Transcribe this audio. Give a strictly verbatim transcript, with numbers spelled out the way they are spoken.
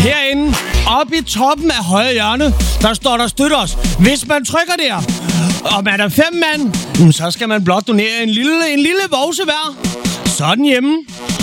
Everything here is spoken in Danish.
Herinde, oppe i toppen af højre hjørne, der står der støt os. Hvis man trykker der, og man er fem mand, så skal man blot donere en lille, en lille vovse hver. Sådan hjemme.